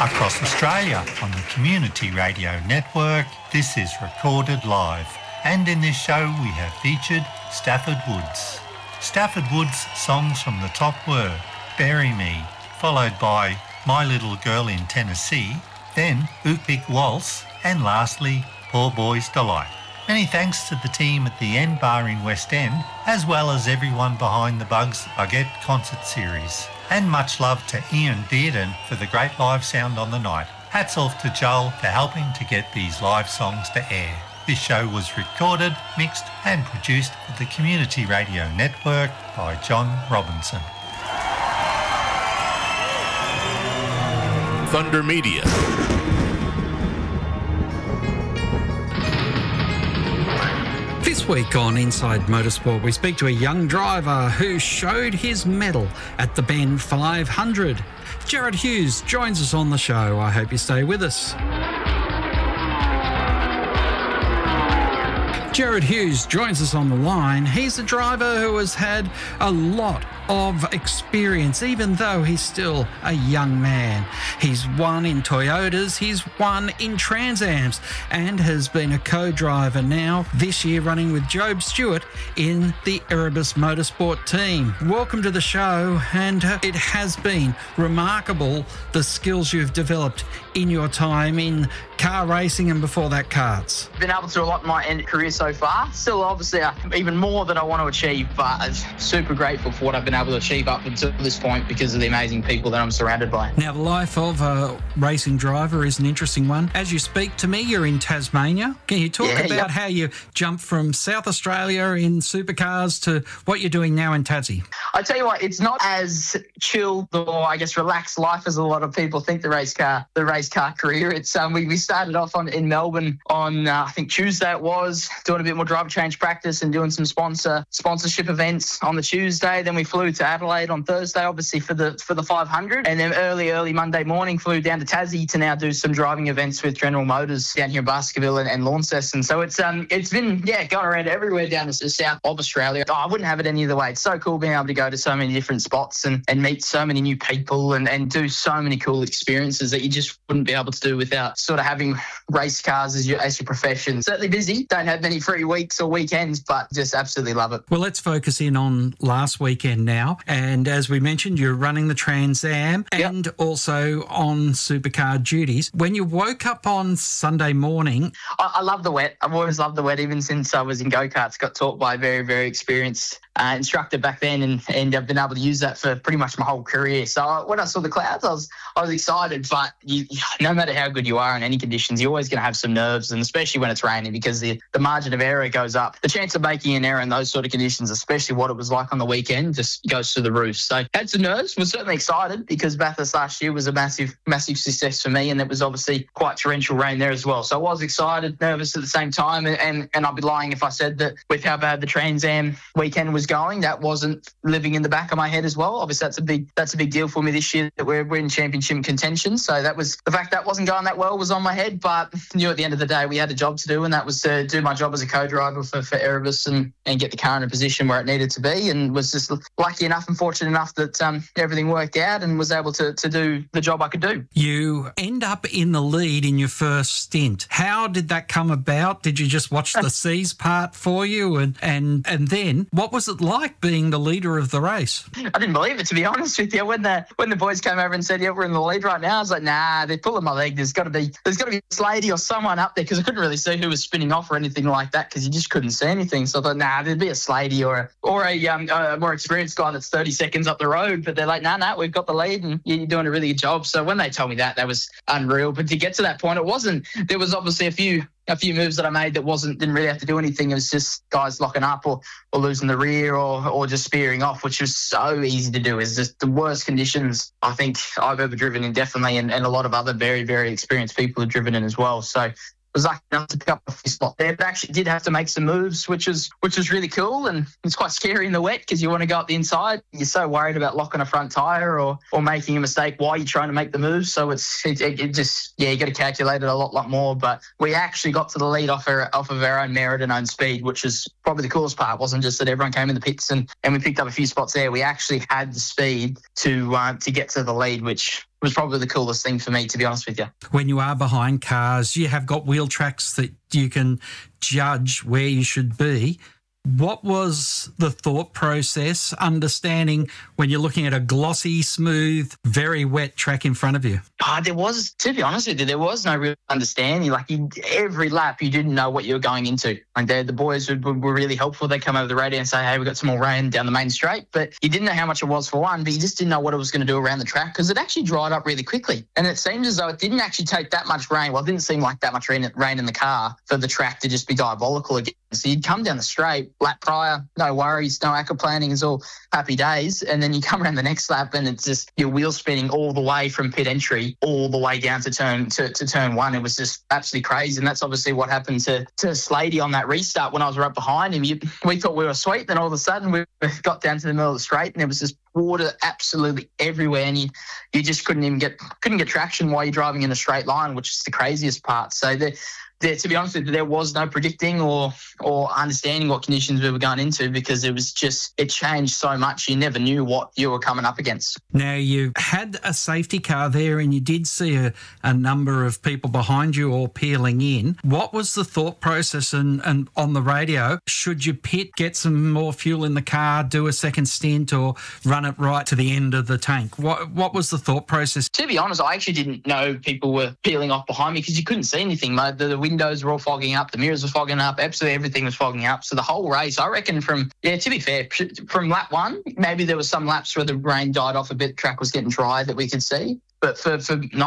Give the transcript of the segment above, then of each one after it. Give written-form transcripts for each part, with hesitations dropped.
Across Australia on the Community Radio Network, this is Recorded Live. And in this show we have featured Stafford Woods. Stafford Woods' songs from the top were Bury Me, followed by My Little Girl in Tennessee, then Oopik Waltz, and lastly Poor Boy's Delight. Many thanks to the team at the End Bar in West End, as well as everyone behind the Bugs Baguette concert series. And much love to Ian Dearden for the great live sound on the night. Hats off to Joel for helping to get these live songs to air. This show was recorded, mixed and produced at the Community Radio Network by John Robinson. Thunder Media. This week on Inside Motorsport, we speak to a young driver who showed his mettle at the Bend 500. Jared Hughes joins us on the show. I hope you stay with us. Jared Hughes joins us on the line. He's a driver who has had a lot of experience, even though he's still a young man. He's won in Toyotas, he's won in Trans Ams, and has been a co-driver now this year running with Job Stewart in the Erebus Motorsport team. Welcome to the show, and it has been remarkable the skills you've developed in your time in car racing and before that karts. Been able to do a lot in my career so far. Still obviously even more that I want to achieve, but I'm super grateful for what I've been able to achieve up until this point because of the amazing people that I'm surrounded by. Now, the life of a racing driver is an interesting one. As you speak to me, you're in Tasmania. Can you talk about how you jumped from South Australia in supercars to what you're doing now in Tassie? I tell you what, it's not as chilled or I guess relaxed life as a lot of people think the race car career. It's we started off in Melbourne on I think Tuesday it was, doing a bit more driver change practice and doing some sponsorship events on the Tuesday. Then we flew to Adelaide on Thursday, obviously for the 500, and then early Monday morning flew down to Tassie to now do some driving events with General Motors down here in Baskerville and Launceston. So it's been going around everywhere down to the south of Australia. I wouldn't have it any other way. It's so cool being able to go to so many different spots and meet so many new people and do so many cool experiences that you just wouldn't be able to do without sort of having race cars as your profession. Certainly busy, don't have many free weeks or weekends, but just absolutely love it. Well, let's focus in on last weekend now. And as we mentioned, you're running the Trans Am and also on supercar duties. When you woke up on Sunday morning... I love the wet. I've always loved the wet, even since I was in go-karts. Got taught by a very, very experienced instructor back then, and I've been able to use that for pretty much my whole career. So when I saw the clouds, I was excited, but no matter how good you are in any conditions, you're always going to have some nerves, and especially when it's raining, because the margin of error goes up. The chance of making an error in those sort of conditions, especially what it was like on the weekend, just goes through the roof. So had some nerves, was certainly excited because Bathurst last year was a massive, massive success for me, and it was obviously quite torrential rain there as well. So I was excited, nervous at the same time, and I'd be lying if I said that with how bad the Trans Am weekend was going, that wasn't living in the back of my head as well. Obviously, that's a big deal for me this year that we're in championship contention. So that was the fact that wasn't going that well was on my head, but knew at the end of the day we had a job to do, and that was to do my job as a co-driver for Erebus and get the car in a position where it needed to be, and was just lucky enough and fortunate enough that everything worked out and was able to do the job I could do. You end up in the lead in your first stint. How did that come about? Did you just watch the C's part for you? And then what was it like being the leader of the race? I didn't believe it, to be honest with you. When the boys came over and said, we're in the lead right now, I was like, nah, they're pulling my leg. There's got to be a lady or someone up there, because I couldn't really see who was spinning off or anything like that because you just couldn't see anything. So I thought, nah, there'd be a Slady or a more experienced guy that's 30 seconds up the road. But they're like, nah, we've got the lead and you're doing a really good job. So when they told me that was unreal. But to get to that point, there was obviously a few moves that I made that didn't really have to do anything. It was just guys locking up or losing the rear or just spearing off, which was so easy to do. It's just the worst conditions I think I've ever driven in, definitely, and a lot of other very, very experienced people have driven in as well. So was lucky enough to pick up a few spots there, but actually did have to make some moves, which was really cool. And it's quite scary in the wet because you want to go up the inside. You're so worried about locking a front tyre or making a mistake while you're trying to make the move. So it just you got to calculate it a lot more. But we actually got to the lead off of our own merit and own speed, which is probably the coolest part. It wasn't just that everyone came in the pits and we picked up a few spots there. We actually had the speed to get to the lead, which was probably the coolest thing for me, to be honest with you. When you are behind cars, you have got wheel tracks that you can judge where you should be. What was the thought process, understanding when you're looking at a glossy, smooth, very wet track in front of you? There was, to be honest with you, there was no real understanding. Like every lap, you didn't know what you were going into. Like the boys were really helpful. They'd come over the radio and say, hey, we've got some more rain down the main straight. But you didn't know how much it was for one, but you just didn't know what it was going to do around the track because it actually dried up really quickly. And it seemed as though it didn't actually take that much rain. Well, it didn't seem like that much rain in the car for the track to just be diabolical again. So you'd come down the straight, lap prior, no worries, no aquaplaning, it's all happy days. And then you come around the next lap and it's just your wheel spinning all the way from pit entry all the way down to turn one. It was just absolutely crazy. And that's obviously what happened to Slady on that restart when I was right behind him. We thought we were sweet. Then all of a sudden we got down to the middle of the straight and there was just water absolutely everywhere. And you just couldn't get traction while you're driving in a straight line, which is the craziest part. So to be honest with you, there was no predicting or understanding what conditions we were going into because it changed so much. You never knew what you were coming up against. Now, you had a safety car there and you did see a number of people behind you all peeling in. What was the thought process and on the radio? Should you pit, get some more fuel in the car, do a second stint or run it right to the end of the tank? What was the thought process? To be honest, I actually didn't know people were peeling off behind me because you couldn't see anything. The windows were all fogging up, the mirrors were fogging up, absolutely everything was fogging up. So the whole race, I reckon to be fair, from lap one, maybe there was some laps where the rain died off a bit, the track was getting dry that we could see. But for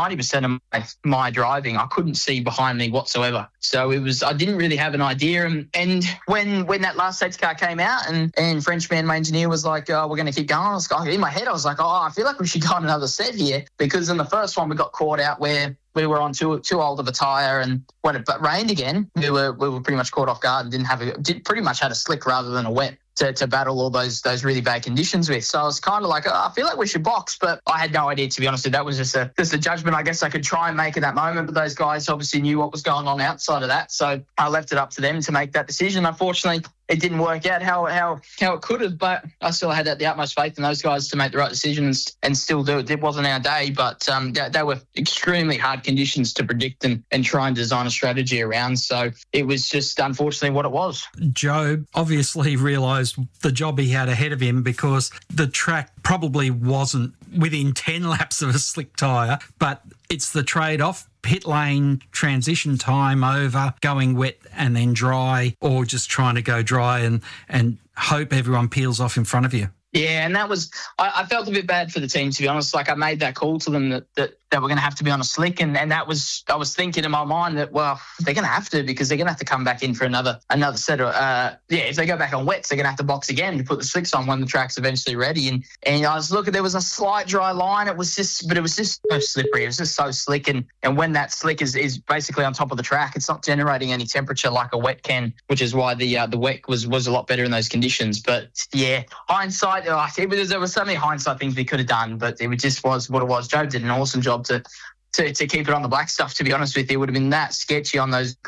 90% of my driving, I couldn't see behind me whatsoever. So I didn't really have an idea. And when that last safety car came out and Frenchman, my engineer, was like, oh, we're going to keep going. In my head, I was like, oh, I feel like we should go on another set here because in the first one we got caught out where we were on too old of a tyre, and when it rained again, we were pretty much caught off guard and pretty much had a slick rather than a wet to battle all those really bad conditions with. So I was kind of like, I feel like we should box, but I had no idea, to be honest with you. That was just a judgment I guess I could try and make at that moment, but those guys obviously knew what was going on outside of that, so I left it up to them to make that decision. Unfortunately, it didn't work out how it could have, but I still had the utmost faith in those guys to make the right decisions and still do it. It wasn't our day, but they were extremely hard conditions to predict and try and design a strategy around. So it was just unfortunately what it was. Job obviously realised the job he had ahead of him because the track probably wasn't within 10 laps of a slick tyre, but it's the trade-off. Pit lane transition time over, going wet and then dry, or just trying to go dry and hope everyone peels off in front of you. Yeah, and that was, I felt a bit bad for the team, to be honest. Like I made that call to them that we're going to have to be on a slick, and that was, I was thinking in my mind that, well, they're going to have to because they're going to have to come back in for another set of, if they go back on wets, they're going to have to box again to put the slicks on when the track's eventually ready. And I was looking, there was a slight dry line. It was just so slippery. It was just so slick. And when that slick is basically on top of the track, it's not generating any temperature like a wet can, which is why the wet was a lot better in those conditions. But yeah, hindsight, there was so many hindsight things we could have done, but it just was what it was. Joe did an awesome job to keep it on the black stuff. To be honest with you, it would have been that sketchy on those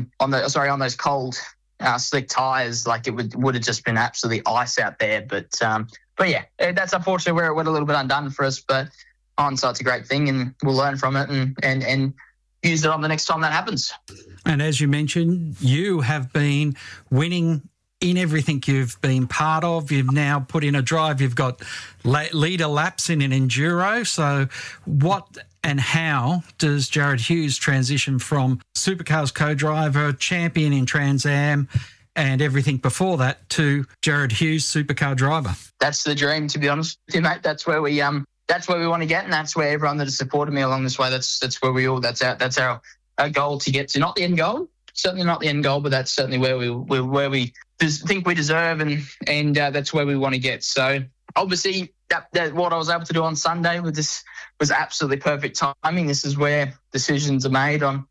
those cold slick tires. Like it would have just been absolutely ice out there. But yeah, that's unfortunately where it went a little bit undone for us. But hindsight's a great thing, and we'll learn from it and use it on the next time that happens. And as you mentioned, you have been winning in everything you've been part of. You've now put in a drive. You've got leader laps in an enduro. So what and how does Jared Hughes transition from Supercars co-driver, champion in Trans Am, and everything before that to Jared Hughes, supercar driver? That's the dream, to be honest with you, mate. That's where we want to get, and that's where everyone that has supported me along this way. That's where we all. That's our goal to get to. Not the end goal. Certainly not the end goal, but that's certainly where we think we deserve, and that's where we want to get. So obviously, that what I was able to do on Sunday was absolutely perfect timing. This is where decisions are made on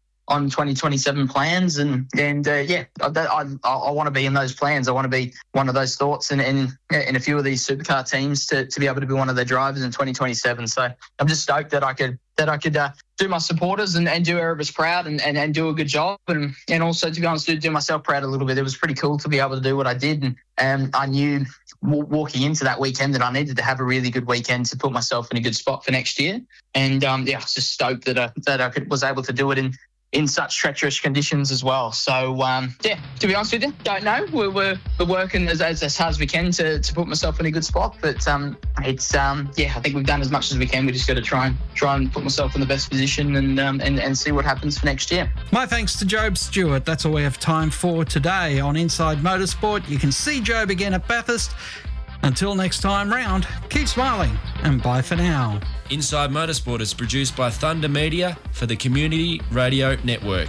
2027 plans, and I want to be in those plans. I want to be one of those thoughts, and in a few of these supercar teams to be able to be one of their drivers in 2027. So I'm just stoked that I could that I could do my supporters and do Erebus proud and do a good job, and also, to be honest, do myself proud a little bit. It was pretty cool to be able to do what I did, and I knew walking into that weekend that I needed to have a really good weekend to put myself in a good spot for next year. And I was just stoked that I was able to do it in such treacherous conditions as well. So, to be honest with you, don't know. We're working as hard as we can to put myself in a good spot. But I think we've done as much as we can. We just got to try and put myself in the best position and see what happens for next year. My thanks to Job Stewart. That's all we have time for today on Inside Motorsport. You can see Job again at Bathurst. Until next time round, keep smiling and bye for now. Inside Motorsport is produced by Thunder Media for the Community Radio Network.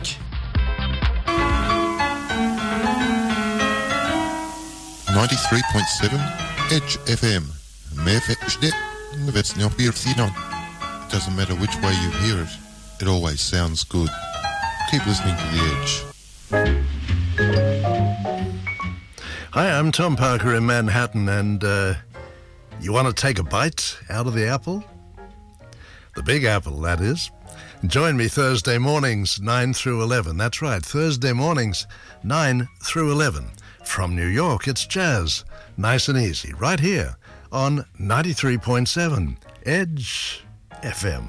.7 Edge FM. Doesn't matter which way you hear it, it always sounds good. Keep listening to The Edge. Hi, I'm Tom Parker in Manhattan, and you want to take a bite out of the apple? The Big Apple, that is. Join me Thursday mornings, 9 through 11. That's right, Thursday mornings, 9 through 11. From New York, it's jazz, nice and easy, right here on 93.7 Edge FM.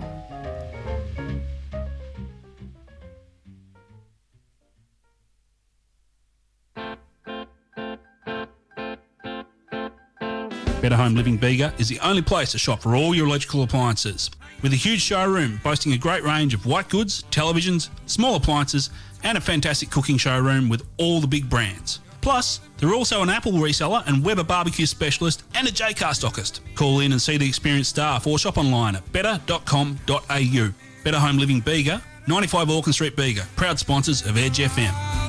Better Home Living Bega is the only place to shop for all your electrical appliances. With a huge showroom boasting a great range of white goods, televisions, small appliances, and a fantastic cooking showroom with all the big brands. Plus, they're also an Apple reseller and Weber barbecue specialist and a Jaycar stockist. Call in and see the experienced staff or shop online at better.com.au. Better Home Living Bega, 95 Auckland Street, Bega, proud sponsors of Edge FM.